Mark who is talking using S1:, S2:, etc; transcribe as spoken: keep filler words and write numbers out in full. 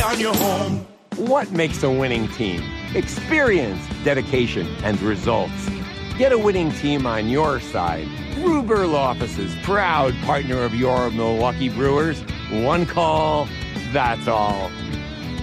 S1: on your home.
S2: What makes a winning team? Experience, dedication, and results. Get a winning team on your side. Ruberl Offices, proud partner of your Milwaukee Brewers. One call, that's all.